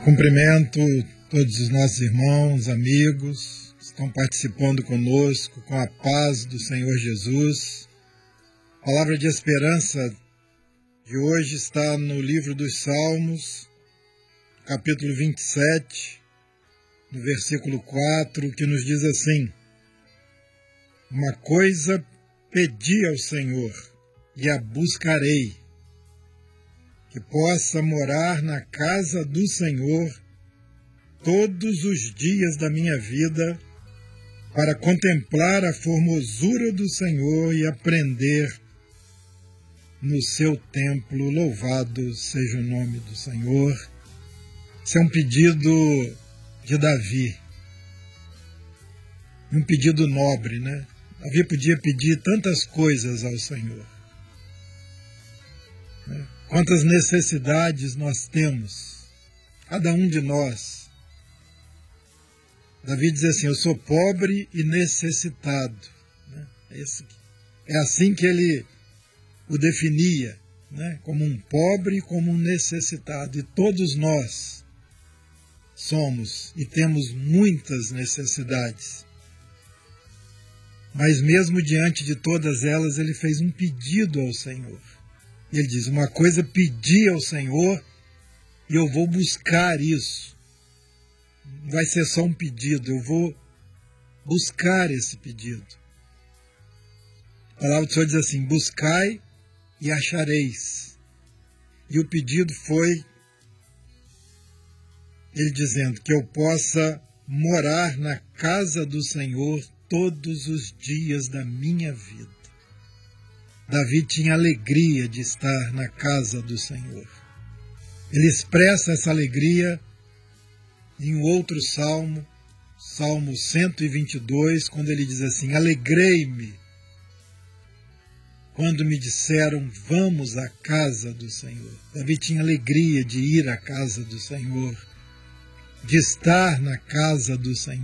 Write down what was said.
Cumprimento todos os nossos irmãos, amigos que estão participando conosco com a paz do Senhor Jesus. A palavra de esperança de hoje está no livro dos Salmos, capítulo 27, no versículo 4, que nos diz assim: uma coisa pedi ao Senhor e a buscarei, que possa morar na casa do Senhor todos os dias da minha vida, para contemplar a formosura do Senhor e aprender no seu templo. Louvado seja o nome do Senhor. Esse é um pedido de Davi, um pedido nobre, né? Davi podia pedir tantas coisas ao Senhor, né? Quantas necessidades nós temos, cada um de nós. Davi diz assim: eu sou pobre e necessitado, né? É assim que ele o definia, né? Como um pobre e como um necessitado. E todos nós somos e temos muitas necessidades. Mas mesmo diante de todas elas, ele fez um pedido ao Senhor. E ele diz: uma coisa pedi ao Senhor e eu vou buscar isso. Não vai ser só um pedido, eu vou buscar esse pedido. A palavra do Senhor diz assim: buscai e achareis. E o pedido foi ele dizendo que eu possa morar na casa do Senhor todos os dias da minha vida. Davi tinha alegria de estar na casa do Senhor. Ele expressa essa alegria em um outro salmo, Salmo 122, quando ele diz assim: alegrei-me quando me disseram, vamos à casa do Senhor. Davi tinha alegria de ir à casa do Senhor, de estar na casa do Senhor.